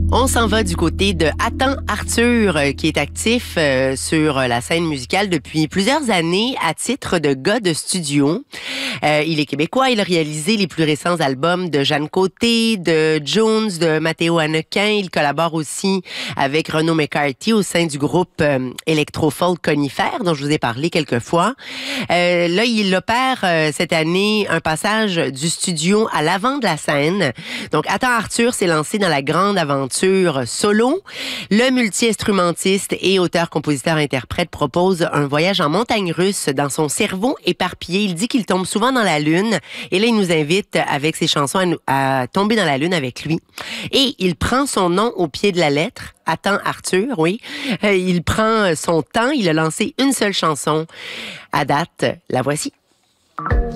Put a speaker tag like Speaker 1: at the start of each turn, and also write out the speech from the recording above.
Speaker 1: On s'en va du côté de Attends Arthur, qui est actif sur la scène musicale depuis plusieurs années à titre de gars de studio. Il est québécois, il a réalisé les plus récents albums de Jeanne Côté, de Jones, de Matteo Hannequin. Il collabore aussi avec Renaud McCarthy au sein du groupe Electro-Folk Conifère, dont je vous ai parlé quelques fois. Là, il opère cette année un passage du studio à l'avant de la scène. Donc, Attends Arthur s'est lancé dans la grande aventure solo. Le multi-instrumentiste et auteur-compositeur-interprète propose un voyage en montagne russe dans son cerveau éparpillé. Il dit qu'il tombe souvent dans la lune et là, il nous invite avec ses chansons à tomber dans la lune avec lui. Et il prend son nom au pied de la lettre. Attends Arthur, oui. Il prend son temps. Il a lancé une seule chanson. À date, la voici.